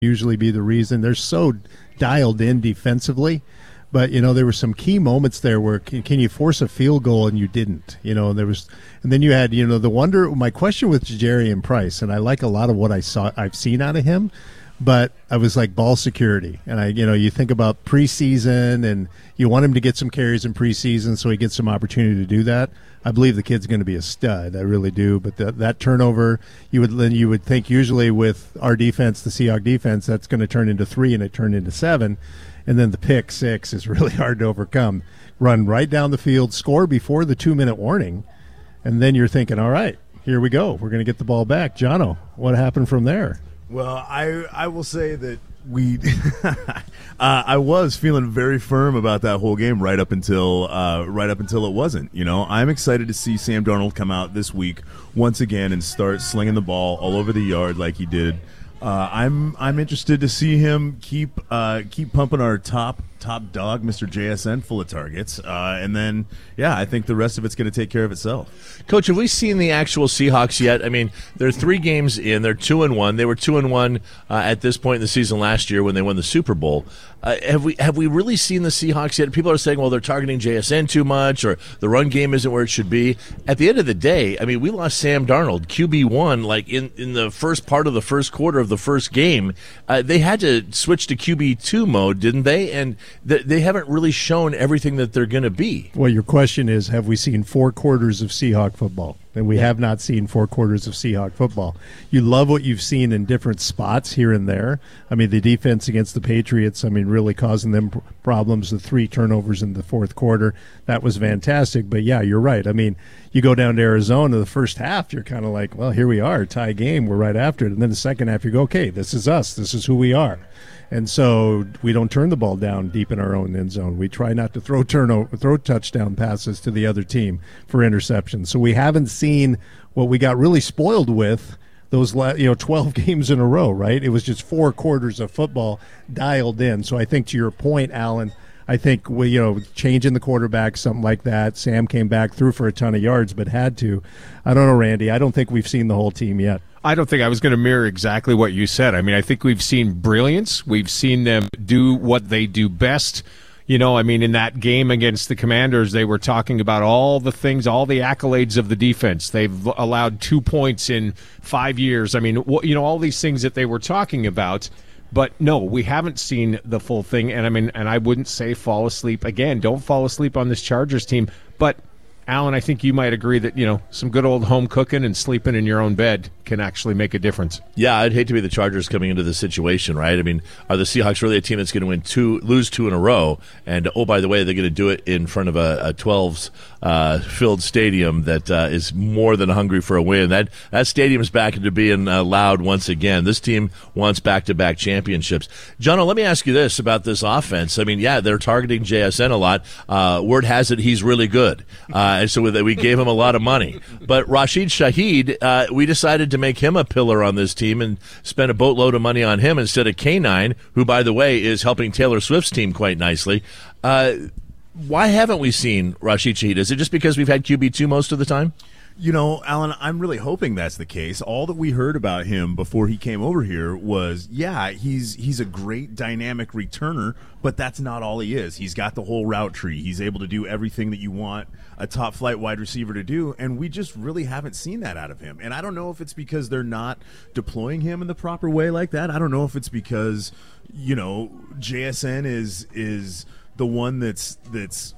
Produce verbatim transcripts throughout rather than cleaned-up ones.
usually be the reason. They're so dialed in defensively. But, you know, there were some key moments there where can, can you force a field goal and you didn't, you know, and there was, and then you had, you know, the wonder, my question with Jerian Price, and I like a lot of what I saw, I've seen out of him, but I was like ball security. And I, you know, you think about preseason and you want him to get some carries in preseason so he gets some opportunity to do that. I believe the kid's going to be a stud. I really do. But the, that turnover, you would then you would think usually with our defense, the Seahawks defense, that's going to turn into three and it turned into seven. And then the pick six is really hard to overcome. Run right down the field, score before the two-minute warning, and then you're thinking, all right, here we go. We're going to get the ball back. Jono, what happened from there? Well, I I will say that we uh, I was feeling very firm about that whole game right up until uh, right up until it wasn't. You know, I'm excited to see Sam Darnold come out this week once again and start slinging the ball all over the yard like he did. Uh, I'm I'm interested to see him keep uh, keep pumping our top top dog, Mister J S N, full of targets, uh, and then yeah, I think the rest of it's going to take care of itself. Coach, have we seen the actual Seahawks yet? I mean, they're three games in. They're two and one. They were two and one uh, at this point in the season last year when they won the Super Bowl. Uh, have we have we really seen the Seahawks yet? People are saying, well, they're targeting J S N too much, or the run game isn't where it should be. At the end of the day, I mean, we lost Sam Darnold, Q B one, like in, in the first part of the first quarter of the first game. Uh, they had to switch to Q B two mode, didn't they? And th- they haven't really shown everything that they're going to be. Well, your question is, have we seen four quarters of Seahawk football? And we have not seen four quarters of Seahawk football. You love what you've seen in different spots here and there. I mean, the defense against the Patriots, I mean, really causing them problems, the three turnovers in the fourth quarter. That was fantastic. But, yeah, you're right. I mean, you go down to Arizona, the first half, you're kind of like, well, here we are, tie game. We're right after it. And then the second half, you go, okay, this is us. This is who we are. And so we don't turn the ball down deep in our own end zone. We try not to throw turnover, throw touchdown passes to the other team for interceptions. So we haven't seen what we got really spoiled with those, you know, twelve games in a row, right? It was just four quarters of football dialed in. So I think to your point, Alan, I think we, you know, changing the quarterback, something like that. Sam came back, threw for a ton of yards, but had to. I don't know, Randy. I don't think we've seen the whole team yet. I don't think I was going to mirror exactly what you said. I mean, I think we've seen brilliance. We've seen them do what they do best. You know, I mean, in that game against the Commanders, they were talking about all the things, all the accolades of the defense. They've allowed two points in five years. I mean, you know, all these things that they were talking about. But no, we haven't seen the full thing. And I mean, and I wouldn't say fall asleep. Again, don't fall asleep on this Chargers team. But Alan, I think you might agree that, you know, some good old home cooking and sleeping in your own bed can actually make a difference. Yeah, I'd hate to be the Chargers coming into this situation, right? I mean, are the Seahawks really a team that's going to win two, lose two in a row? And, oh, by the way, they're going to do it in front of a, a twelves uh, filled stadium that uh, is more than hungry for a win. That that stadium's back into being uh, loud once again. This team wants back-to-back championships. Jono, let me ask you this about this offense. I mean, yeah, they're targeting J S N a lot. Uh, word has it he's really good. Uh, and so we gave him a lot of money. But Rashid Shaheed, uh, we decided to make him a pillar on this team and spend a boatload of money on him instead of K nine, who, by the way, is helping Taylor Swift's team quite nicely. Uh, why haven't we seen Rashid Shaheed? Is it just because we've had Q B two most of the time? You know, Alan, I'm really hoping that's the case. All that we heard about him before he came over here was, yeah, he's he's a great dynamic returner, but that's not all he is. He's got the whole route tree. He's able to do everything that you want a top flight wide receiver to do, and we just really haven't seen that out of him. And I don't know if it's because they're not deploying him in the proper way like that. I don't know if it's because, you know, J S N is is the one that's that's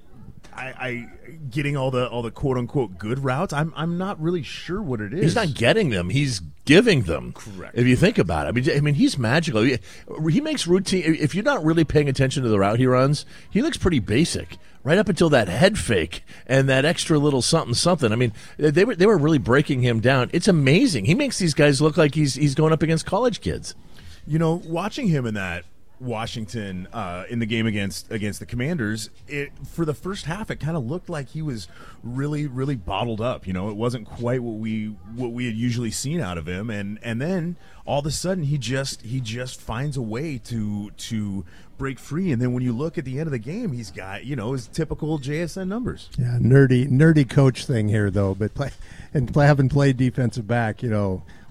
I, I getting all the all the quote unquote good routes. I'm I'm not really sure what it is. He's not getting them. He's giving them. Correct. If you think about it, I mean, I mean, he's magical. He, he makes routine. If you're not really paying attention to the route he runs, he looks pretty basic. Right up until that head fake and that extra little something something. I mean, they were they were really breaking him down. It's amazing. He makes these guys look like he's he's going up against college kids. You know, watching him in that Washington uh, in the game against against the Commanders, it for the first half it kind of looked like he was really really bottled up. You know, it wasn't quite what we what we had usually seen out of him, and and then all of a sudden he just he just finds a way to to break free. And then when you look at the end of the game, he's got, you know, his typical J S N numbers. Yeah, nerdy nerdy coach thing here though, but play, and play, having played defensive back, you know.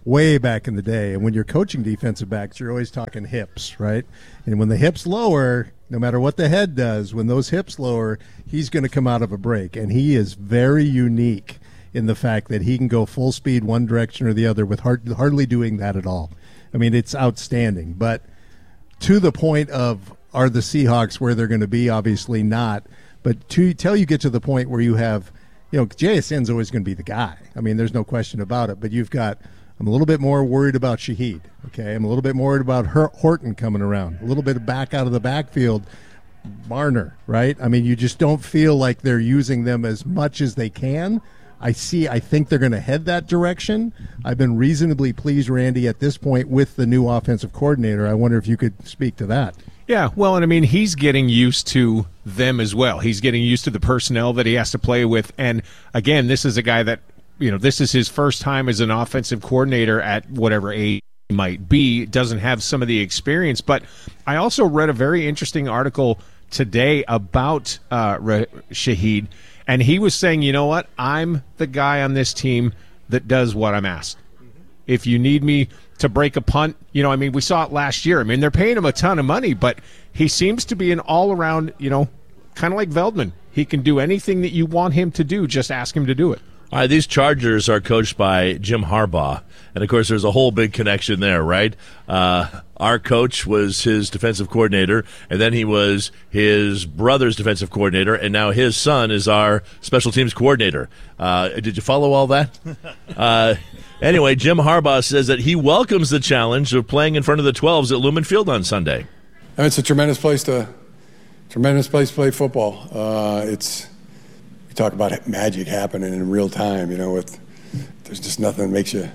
way back in the day. And when you're coaching defensive backs, you're always talking hips, right? And when the hips lower, no matter what the head does, when those hips lower, he's going to come out of a break. And he is very unique in the fact that he can go full speed one direction or the other with hard, hardly doing that at all. I mean, it's outstanding. But to the point of, are the Seahawks where they're going to be? Obviously not. But to till you get to the point where you have, you know, J S N's always going to be the guy. I mean, there's no question about it. But you've got, I'm a little bit more worried about Shaheed. Okay, I'm a little bit more worried about Her- Horton coming around. A little bit back out of the backfield, Marner. Right? I mean, you just don't feel like they're using them as much as they can. I see. I think they're going to head that direction. I've been reasonably pleased, Randy, at this point with the new offensive coordinator. I wonder if you could speak to that. Yeah, well, and I mean, he's getting used to them as well. He's getting used to the personnel that he has to play with. And again, this is a guy that, you know, this is his first time as an offensive coordinator at whatever age he might be. Doesn't have some of the experience. But I also read a very interesting article today about uh, Shaheed. And he was saying, you know what, I'm the guy on this team that does what I'm asked. If you need me to break a punt, you know, I mean, we saw it last year. I mean, they're paying him a ton of money, but he seems to be an all-around, you know, kind of like Veldman. He can do anything that you want him to do. Just ask him to do it. All right, these Chargers are coached by Jim Harbaugh. And, of course, there's a whole big connection there, right? Uh, our coach was his defensive coordinator, and then he was his brother's defensive coordinator, and now his son is our special teams coordinator. Uh, did you follow all that? uh, anyway, Jim Harbaugh says that he welcomes the challenge of playing in front of the twelves at Lumen Field on Sunday. And it's a tremendous place to tremendous place to play football. Uh, it's you talk about magic happening in real time. You know, with there's just nothing that makes you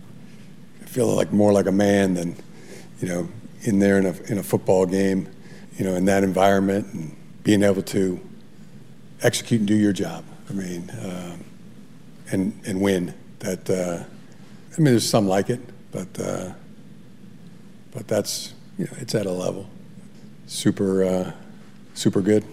feel like more like a man than, you know, in there in a in a football game, you know, in that environment and being able to execute and do your job. I mean, um, and and win. That uh, I mean, there's some like it, but uh, but that's, you know, it's at a level super uh, super good.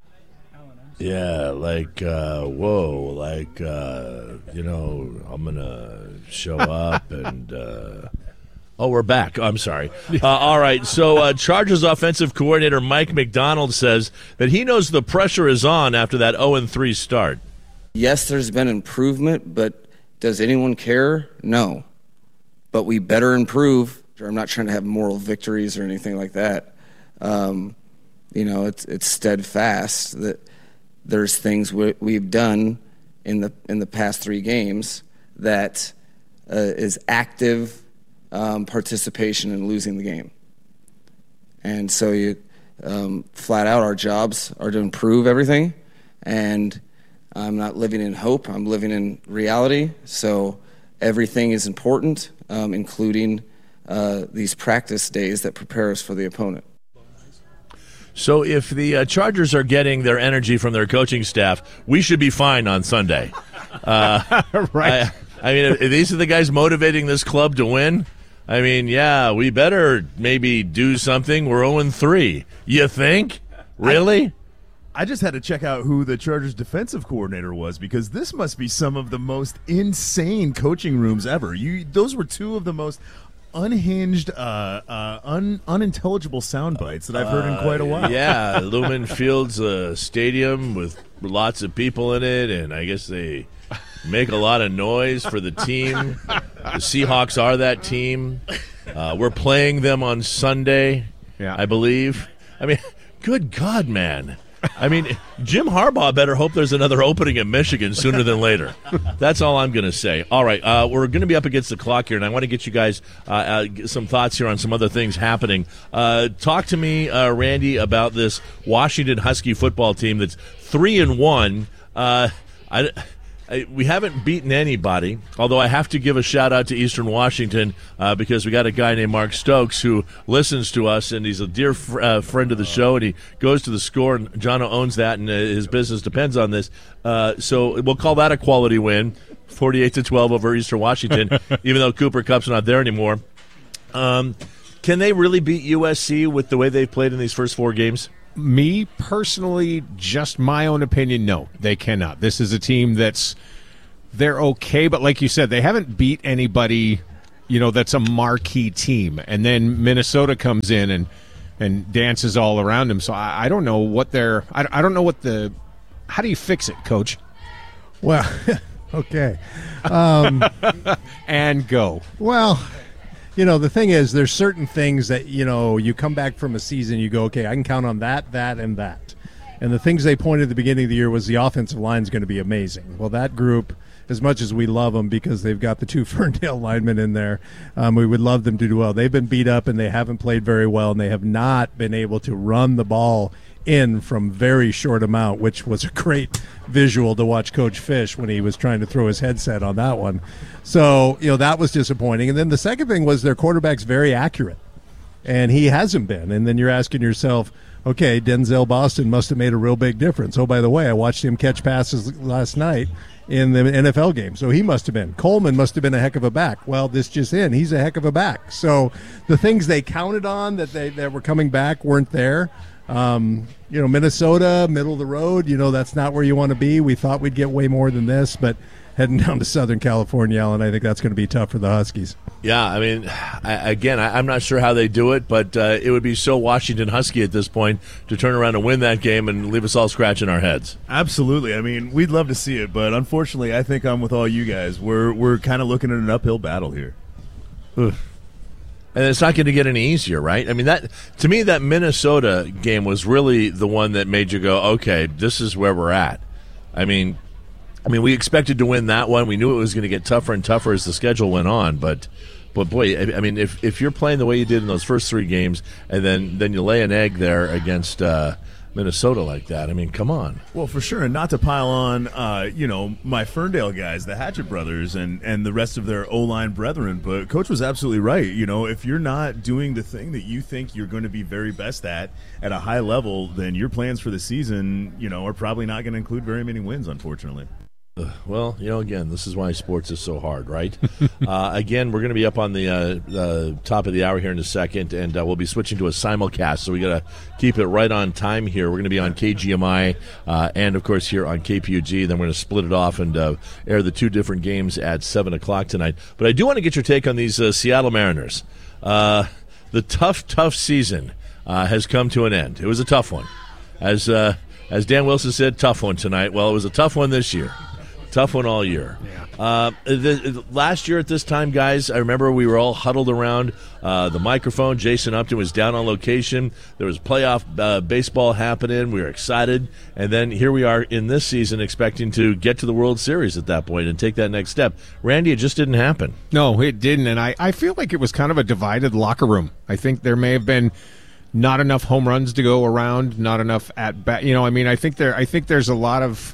Yeah, like, uh, whoa, like, uh, you know, I'm going to show up and, uh, oh, we're back. I'm sorry. Uh, all right, so uh, Chargers offensive coordinator Mike Macdonald says that he knows the pressure is on after that oh and three start. Yes, there's been improvement, but does anyone care? No. But we better improve. I'm not trying to have moral victories or anything like that. Um, you know, it's it's steadfast that there's things we, we've done in the in the past three games that uh, is active um, participation in losing the game. And so you um, flat out, our jobs are to improve everything. And I'm not living in hope. I'm living in reality. So everything is important, um, including uh, these practice days that prepare us for the opponent. So if the uh, Chargers are getting their energy from their coaching staff, we should be fine on Sunday. Uh, right. I, I mean, if these are the guys motivating this club to win, I mean, yeah, we better maybe do something. We're oh and three. You think? Really? I, I just had to check out who the Chargers defensive coordinator was, because this must be some of the most insane coaching rooms ever. You, those were two of the most unhinged, uh, uh, un, unintelligible sound bites that I've heard in quite a while. Uh, yeah, Lumen Field's a stadium with lots of people in it, and I guess they make a lot of noise for the team. The Seahawks are that team. Uh, we're playing them on Sunday, yeah. I believe. I mean, good God, man. I mean, Jim Harbaugh better hope there's another opening at Michigan sooner than later. That's all I'm going to say. All right, uh, we're going to be up against the clock here, and I want to get you guys uh, uh, some thoughts here on some other things happening. Uh, talk to me, uh, Randy, about this Washington Husky football team that's three and one. Uh, I. We haven't beaten anybody, although I have to give a shout-out to Eastern Washington uh, because we got a guy named Mark Stokes who listens to us, and he's a dear fr- uh, friend of the show, and he goes to the score, and Jono owns that, and uh, his business depends on this. Uh, so we'll call that a quality win, forty-eight to twelve over Eastern Washington, even though Cooper Kupp's not there anymore. Um, can they really beat U S C with the way they've played in these first four games? Me, personally, just my own opinion, no, they cannot. This is a team that's, they're okay, but like you said, they haven't beat anybody, you know, that's a marquee team. And then Minnesota comes in and and dances all around him. So I, I don't know what they're I, I don't know what the how do you fix it, Coach? Well, okay. Um, and go. Well, you know, the thing is, there's certain things that, you know, you come back from a season, you go, okay, I can count on that, that, and that. And the things they pointed at the beginning of the year was the offensive line is going to be amazing. Well, that group, as much as we love them because they've got the two Ferndale linemen in there, um, we would love them to do well. They've been beat up and they haven't played very well, and they have not been able to run the ball in from very short amount, which was a great visual to watch Coach Fish when he was trying to throw his headset on that one. So, you know, that was disappointing. And then the second thing was their quarterback's very accurate, and he hasn't been. And then you're asking yourself, okay, Denzel Boston must have made a real big difference. Oh, by the way, I watched him catch passes last night in the N F L game, so he must have been. Coleman must have been a heck of a back. Well, this just in, he's a heck of a back. So the things they counted on that they that were coming back weren't there. Um, you know, Minnesota, middle of the road, you know, that's not where you want to be. We thought we'd get way more than this, but heading down to Southern California, Alan, I think that's going to be tough for the Huskies. Yeah, I mean, I, again, I, I'm not sure how they do it, but uh, it would be so Washington Husky at this point to turn around and win that game and leave us all scratching our heads. Absolutely. I mean, we'd love to see it, but unfortunately, I think I'm with all you guys. We're we're kind of looking at an uphill battle here. Ugh. And it's not going to get any easier, right? I mean, that to me, that Minnesota game was really the one that made you go, okay, this is where we're at. I mean, I mean, we expected to win that one. We knew it was going to get tougher and tougher as the schedule went on. But, but boy, I mean, if if you're playing the way you did in those first three games, and then, then you lay an egg there against uh, Minnesota like that, I mean, come on. Well, for sure, and not to pile on, uh, you know, my Ferndale guys, the Hatchet brothers, and, and the rest of their O-line brethren, but Coach was absolutely right. You know, if you're not doing the thing that you think you're going to be very best at at a high level, then your plans for the season, you know, are probably not going to include very many wins, unfortunately. Well, you know, again, this is why sports is so hard, right? uh, again, we're going to be up on the uh, uh, top of the hour here in a second, and uh, we'll be switching to a simulcast, so we got to keep it right on time here. We're going to be on K G M I uh, and, of course, here on K P U G. Then we're going to split it off and uh, air the two different games at seven o'clock tonight. But I do want to get your take on these uh, Seattle Mariners. Uh, the tough, tough season uh, has come to an end. It was a tough one. As, uh, as Dan Wilson said, tough one tonight. Well, it was a tough one this year. Tough one all year. Yeah. Uh, the, the, last year at this time, guys, I remember we were all huddled around uh, the microphone. Jason Upton was down on location. There was playoff uh, baseball happening. We were excited. And then here we are in this season expecting to get to the World Series at that point and take that next step. Randy, it just didn't happen. No, it didn't. And I, I feel like it was kind of a divided locker room. I think there may have been not enough home runs to go around, not enough at bat. You know, I mean, I think there. I think there's a lot of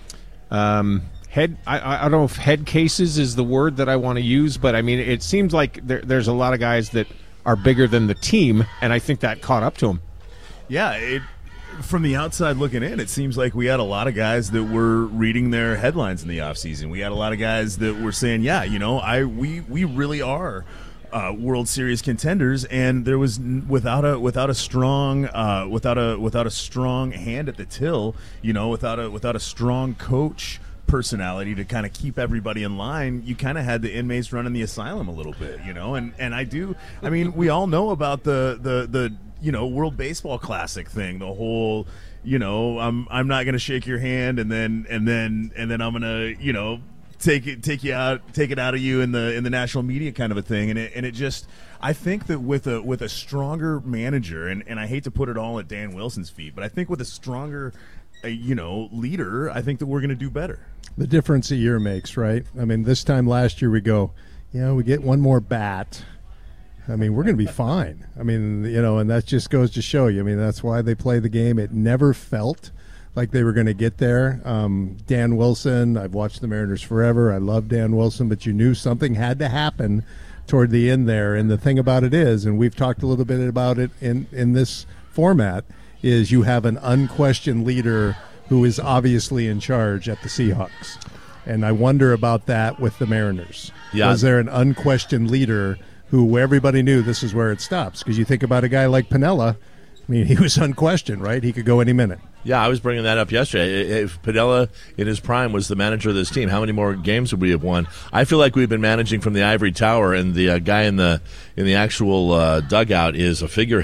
um, – Head, I, I don't know if head cases is the word that I want to use, but I mean, it seems like there, there's a lot of guys that are bigger than the team, and I think that caught up to them. Yeah, it, from the outside looking in, it seems like we had a lot of guys that were reading their headlines in the offseason. We had a lot of guys that were saying, yeah, you know, I we we really are Uh, World Series contenders, and there was n- without a without a strong uh, without a without a strong hand at the till, you know, without a without a strong coach personality to kind of keep everybody in line, you kind of had the inmates running the asylum a little bit, you know. And and I do, I mean, we all know about the the the you know World Baseball Classic thing, the whole, you know, I'm I'm not gonna shake your hand, and then and then and then I'm gonna you know. take it take you out take it out of you in the in the national media kind of a thing, and it and it just I think that with a with a stronger manager, and, and I hate to put it all at Dan Wilson's feet, but I think with a stronger uh, you know leader, I think that we're going to do better. The difference a year makes, right? I mean, this time last year we go, you know, we get one more bat. I mean, we're going to be fine. I mean, you know, and that just goes to show you. I mean, that's why they play the game. It never felt like they were going to get there. Um, Dan Wilson, I've watched the Mariners forever. I love Dan Wilson, but you knew something had to happen toward the end there. And the thing about it is, and we've talked a little bit about it in, in this format, is you have an unquestioned leader who is obviously in charge at the Seahawks. And I wonder about that with the Mariners. Yeah. Was there an unquestioned leader who everybody knew this is where it stops? Because you think about a guy like Piniella, I mean, he was unquestioned, right? He could go any minute. Yeah, I was bringing that up yesterday. If Padella in his prime was the manager of this team, how many more games would we have won? I feel like we've been managing from the ivory tower, and the uh, guy in the in the actual uh, dugout is a figurehead.